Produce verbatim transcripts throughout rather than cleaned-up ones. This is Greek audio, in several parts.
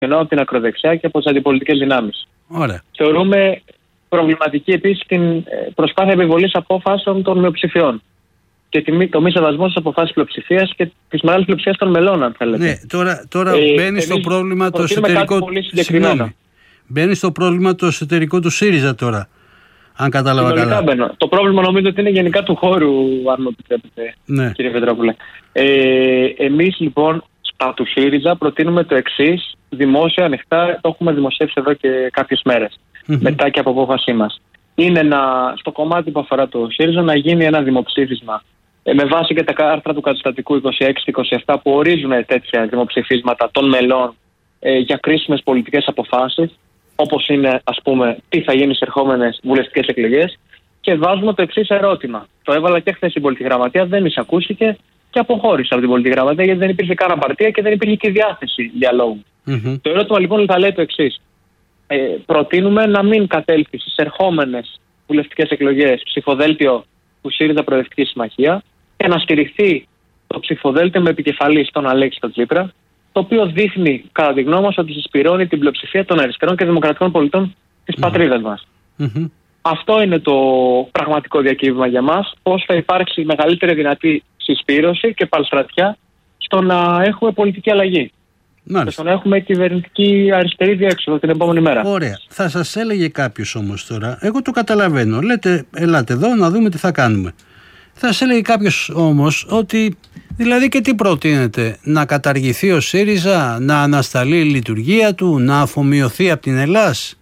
ενώ από την ακροδεξιά και από τις αντιπολιτικές δυνάμεις. Ωραία. Θεωρούμε προβληματική επίσης την προσπάθεια επιβολής απόφασεων των μειοψηφιών και το μη σεβασμό στις αποφάσεις πλειοψηφίας και της μεγάλης πλειοψηφίας των μελών, αν θέλετε. Ναι, τώρα, τώρα ε, μπαίνει στο πρόβλημα το εσωτερικό. Συγγνώμη. Μπαίνει στο πρόβλημα το εσωτερικό του ΣΥΡΙΖΑ τώρα. Αν κατάλαβα καλά. Μπαίνω. Το πρόβλημα νομίζω ότι είναι γενικά του χώρου, αν μου επιτρέπετε, ναι. κύριε Πετρόπουλε. Ε, εμείς λοιπόν στα του ΣΥΡΙΖΑ προτείνουμε το εξής, δημόσια, ανοιχτά, το έχουμε δημοσιεύσει εδώ και κάποιες μέρες, mm-hmm. μετά και από απόφασή μας. Είναι να, στο κομμάτι που αφορά το ΣΥΡΙΖΑ να γίνει ένα δημοψήφισμα ε, με βάση και τα άρθρα του καταστατικού είκοσι έξι και είκοσι επτά που ορίζουν τέτοια δημοψηφίσματα των μελών ε, για κρίσιμες πολιτικές αποφάσεις, όπως είναι, ας πούμε, τι θα γίνει στις ερχόμενες βουλευτικές εκλογές, και βάζουμε το εξής ερώτημα. Το έβαλα και χθες στην πολιτική γραμματεία, δεν εισακούστηκε και αποχώρησα από την πολιτική γραμματεία γιατί δεν υπήρχε καν απαρτία και δεν υπήρχε και διάθεση διαλόγου. Mm-hmm. Το ερώτημα λοιπόν θα λέει το εξής. Ε, προτείνουμε να μην κατέλθει στις ερχόμενες βουλευτικές εκλογές ψηφοδέλτιο του ΣΥΡΙΖΑ Προοδευτική Συμμαχία και να στηριχθεί το ψηφοδέλτιο με επικεφαλή στον Αλέξη τον Τσίπρα, το οποίο δείχνει, κατά τη γνώμη μας, ότι συσπηρώνει την πλειοψηφία των αριστερών και δημοκρατικών πολιτών της mm-hmm. πατρίδας μας. Mm-hmm. Αυτό είναι το πραγματικό διακύβημα για μας, πώς θα υπάρξει μεγαλύτερη δυνατή συσπήρωση και παλστρατιά στο να έχουμε πολιτική αλλαγή. Μάλιστα. Και στο να έχουμε κυβερνητική αριστερή διέξοδο την επόμενη μέρα. Ωραία. Θα σας έλεγε κάποιος όμως τώρα, εγώ το καταλαβαίνω, λέτε ελάτε εδώ να δούμε τι θα κάνουμε. Θα σας έλεγε κάποιος όμως ότι δηλαδή και τι προτείνεται, να καταργηθεί ο ΣΥΡΙΖΑ, να ανασταλεί η λειτουργία του, να αφομοιωθεί από την Ελλάς.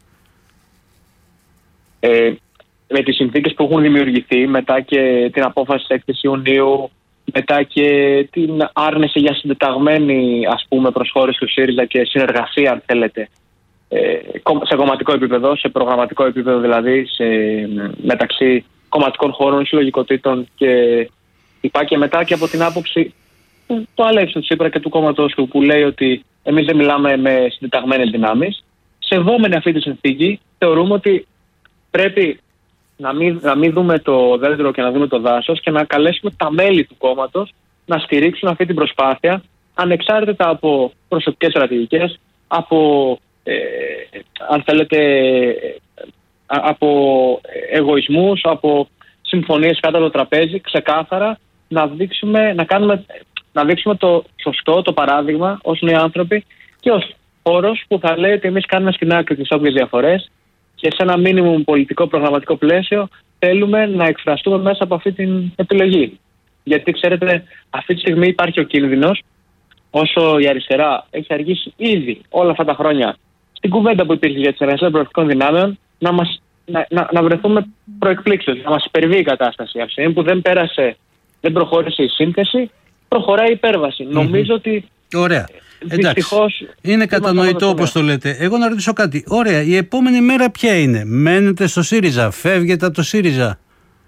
Ε, με τις συνθήκες που έχουν δημιουργηθεί μετά και την απόφαση της έκθεσης Ιουνίου, μετά και την άρνηση για συντεταγμένη, ας πούμε, προσχώρηση του ΣΥΡΙΖΑ και συνεργασία, αν θέλετε, σε κομματικό επίπεδο, σε προγραμματικό επίπεδο δηλαδή, σε, μεταξύ κομματικών χώρων, συλλογικοτήτων και υπά, και μετά και από την άποψη του Αλέξη του Τσίπρα και του κόμματος του, που λέει ότι εμείς δεν μιλάμε με συντεταγμένες δυνάμεις. Σεβόμενοι αυτή τη συνθήκη, θεωρούμε ότι πρέπει να μην, να μην δούμε το δέντρο και να δούμε το δάσος και να καλέσουμε τα μέλη του κόμματος να στηρίξουν αυτή την προσπάθεια, ανεξάρτητα από προσωπικές στρατηγικές, από, ε, αν θέλετε, από εγωισμούς, από συμφωνίες κάτω από το τραπέζι, ξεκάθαρα να δείξουμε, να κάνουμε, να δείξουμε το σωστό, το παράδειγμα ως νέοι άνθρωποι και ως χώρος που θα λέει ότι εμείς κάνουμε στην άκρη τις όποιες διαφορές και σε ένα μίνιμουμ πολιτικό προγραμματικό πλαίσιο θέλουμε να εκφραστούμε μέσα από αυτή την επιλογή. Γιατί ξέρετε, αυτή τη στιγμή υπάρχει ο κίνδυνος, όσο η αριστερά έχει αργήσει ήδη όλα αυτά τα χρόνια στην κουβέντα που υπήρχε για τις εργασίες προοδευτικών δυνάμεων, να, μας, να, να, να βρεθούμε προεκπλήξεως, να μας υπερβεί η κατάσταση. Από τη στιγμή που δεν πέρασε, δεν προχώρησε η σύνθεση, προχωράει η υπέρβαση. Mm-hmm. Νομίζω ότι. Ωραία. Εντάξει, είναι κατανοητό όπως το λέτε. Εγώ να ρωτήσω κάτι. Ωραία, η επόμενη μέρα ποια είναι? Μένετε στο ΣΥΡΙΖΑ, φεύγετε από το ΣΥΡΙΖΑ?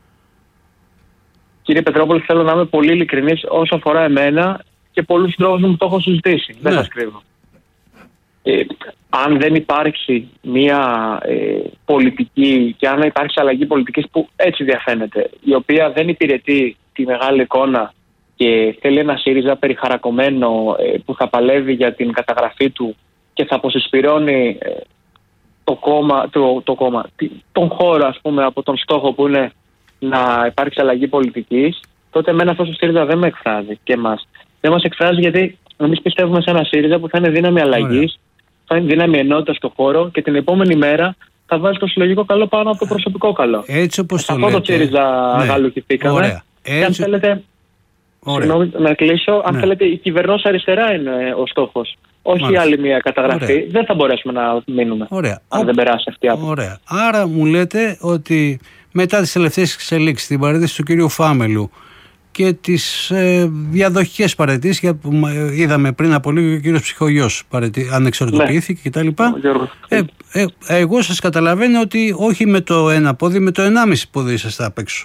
Κύριε Πετρόπουλε, θέλω να είμαι πολύ ειλικρινής όσο αφορά εμένα και πολλούς τρόπους μου το έχω συζητήσει. Ναι. Δεν σας κρύβω. Ε, αν δεν υπάρξει μια ε, πολιτική και αν υπάρξει αλλαγή πολιτικής που έτσι διαφαίνεται, η οποία δεν υπηρετεί τη μεγάλη εικόνα και θέλει ένα ΣΥΡΙΖΑ περιχαρακωμένο ε, που θα παλεύει για την καταγραφή του και θα αποσυσπηρώνει ε, το κόμμα, το, το κόμμα, τον χώρο, ας πούμε, από τον στόχο που είναι να υπάρξει αλλαγή πολιτικής, τότε εμένα αυτός ο ΣΥΡΙΖΑ δεν με εκφράζει και μας. Δεν μας εκφράζει γιατί εμείς πιστεύουμε σε ένα ΣΥΡΙΖΑ που θα είναι δύναμη αλλαγής, θα είναι δύναμη ενότητα στο χώρο και την επόμενη μέρα θα βάζει το συλλογικό καλό πάνω από το προσωπικό καλό. Έτσι όπως το λέτε. Αυτό το ΣΥΡΙΖΑ ναι. γαλουχηθήκαμε. Και αν θέλετε, συγγνώμη να κλείσω, αν ναι. θέλετε η κυβερνώσα αριστερά είναι ο στόχος. Όχι Μάλιστα. άλλη μια καταγραφή. Ωραία. Δεν θα μπορέσουμε να μείνουμε Ωραία. αν ο... δεν περάσει αυτή η άποψη. Ωραία. Άρα μου λέτε ότι μετά τις τελευταίες εξελίξεις, την παρέτηση του κυρίου Φάμελου και τις ε, διαδοχικές παραιτήσεις που είδαμε πριν από λίγο, ο κύριος Ψυχογιός παραιτή, ανεξαρτητοποιήθηκε ναι. κτλ. Ε, ε, εγώ σας καταλαβαίνω ότι όχι με το ένα πόδι, με το ενάμιση πόδι είσαστε απ' έξω.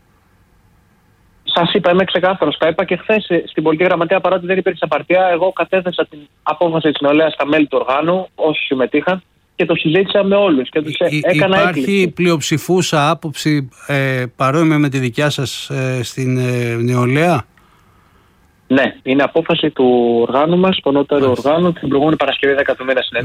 Σας είπα, είμαι ξεκάθαρος. Τα είπα και χθες στην πολιτική γραμματεία, παρότι δεν υπήρξε απαρτία. Εγώ κατέθεσα την απόφαση της νεολαίας στα μέλη του οργάνου, όσοι συμμετείχαν, και το συζήτησα με όλους και τους Υ, έκανα υπάρχει έκκληση. Υπάρχει πλειοψηφούσα άποψη ε, παρόμοια με τη δικιά σας ε, στην ε, νεολαία? Ναι, είναι απόφαση του οργάνου μας, του ανώτερου οργάνου. Την προηγούμενη Παρασκευή δέκα του μήνα